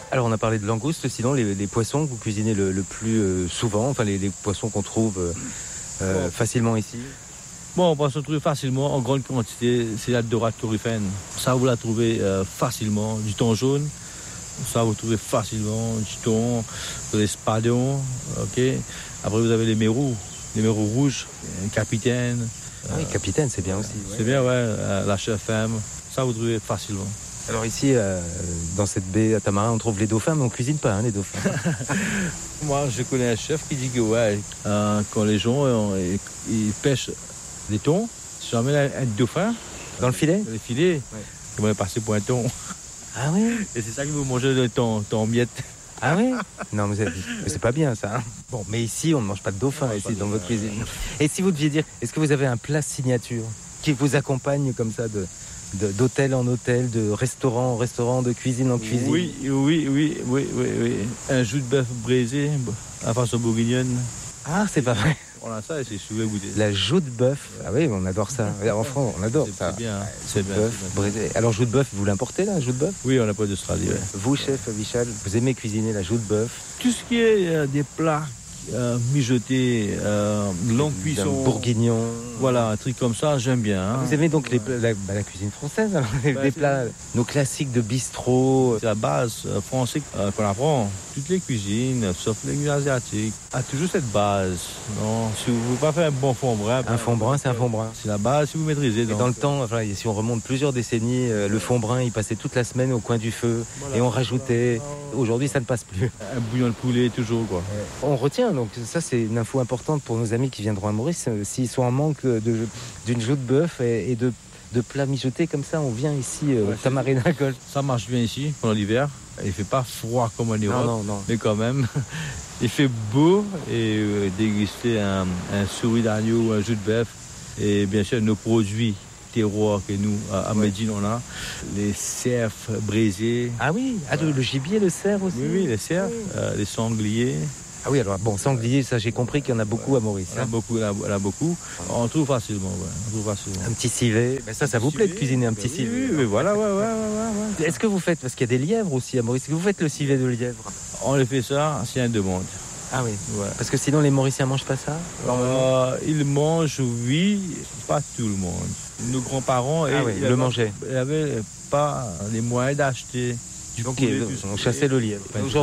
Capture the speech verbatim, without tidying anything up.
Alors on a parlé de langoustes, sinon les, les poissons que vous cuisinez le, le plus euh, souvent, enfin les, les poissons qu'on trouve euh, euh, bon. facilement ici. Bon, on peut se trouver facilement en grande quantité, c'est la dorade coryphène. Ça, vous la trouvez euh, facilement. Du thon jaune, ça, vous trouvez facilement. Du thon, des spadons, ok. Après, vous avez les mérous, les mérous rouges, capitaine. Ah oui, capitaine, c'est bien aussi. C'est bien, ouais, euh, la chef femme. Ça, vous trouvez facilement. Alors ici, euh, dans cette baie à Tamarin, on trouve les dauphins, mais on cuisine pas hein, les dauphins. Moi, je connais un chef qui dit que ouais, euh, quand les gens euh, ils pêchent des thons, si jamais un dauphin Dans le filet dans les filets, ouais. ils vont les passer pour un thon. Ah oui. Et c'est ça qu'ils vont manger le thon, thon en miettes. Ah oui. Non, mais c'est, mais c'est pas bien ça. Hein. Bon, mais ici, on ne mange pas de dauphin Non, ici pas de dans dauphin, votre cuisine. Et si vous deviez dire, est-ce que vous avez un plat signature qui vous accompagne comme ça de, de, d'hôtel en hôtel, de restaurant en restaurant, de cuisine en cuisine? Oui, oui, oui, oui, oui, oui. Un jus de bœuf braisé à façon bourguignonne. Ah, c'est pas vrai. On a ça et c'est souvent goûté. La joue de bœuf. Ah oui, on adore ça. En France, on adore c'est, ça. C'est bien, hein. c'est bien. Bœuf, c'est bien. braisé. Alors, joue de bœuf, vous l'importez là, joue de bœuf? Oui, on n'a pas d'Australie. Ouais. Vous, chef Vichal, vous aimez cuisiner la joue de bœuf? Tout ce qui est euh, des plats euh, mijotés, euh, longue cuisson, bourguignon. Voilà, un truc comme ça, j'aime bien. Hein. Vous aimez donc les, la, bah, la cuisine française, alors, les, Bah, les plats, nos classiques de bistrot. C'est la base euh, française euh, qu'on apprend. Toutes les cuisines, sauf les cuisines asiatiques, a toujours cette base. Non, si vous ne pouvez pas faire un bon fond brun, Un fond brun, c'est un fond brun. c'est la base si vous maîtrisez. Et Donc. dans le temps, enfin, si on remonte plusieurs décennies, euh, le fond brun, il passait toute la semaine au coin du feu. Voilà. Et on rajoutait. Aujourd'hui, ça ne passe plus. Un bouillon de poulet, toujours, quoi. On retient, donc ça, c'est une info importante pour nos amis qui viendront à Maurice. Euh, S'ils sont en manque de, d'une joue de bœuf et, et de, de plats mijotés comme ça, on vient ici euh, Ouais, au Tamarina Golf. Ça marche bien ici, pendant l'hiver. Il ne fait pas froid comme en Europe. Non, non, non. Mais quand même, il fait beau et euh, déguster un, un souris d'agneau ou un jus de bœuf. Et bien sûr, nos produits terroirs que nous, à, à Ouais. Médine, on a. Les cerfs braisés. Ah oui, ah, le, le gibier, le cerf aussi. Oui, oui, les cerfs, Oui. euh, les sangliers. Ah oui, alors bon, sanglier, ça j'ai compris qu'il y en a beaucoup à Maurice. Il y en a Hein. beaucoup, il y en a, il y en a beaucoup. On trouve facilement, ouais. On trouve facilement. Un petit civet. Ben ça, ça vous plaît de cuisiner un petit oui, civet? Oui, oui, voilà, ouais, ouais, ouais, ouais, ouais. Est-ce que vous faites, parce qu'il y a des lièvres aussi à Maurice, est-ce que vous faites le civet de lièvre? On les fait ça, c'est une demande. Ah oui. Ouais. Parce que sinon les Mauriciens mangent pas ça? Euh, ils mangent, oui, pas tout le monde. Nos grands-parents, Ah et, oui, ils le avaient- mangeaient. Ils n'avaient pas les moyens d'acheter du Donc poulet. ils- tout ce on qui chassait est- le lièvre. Ouais.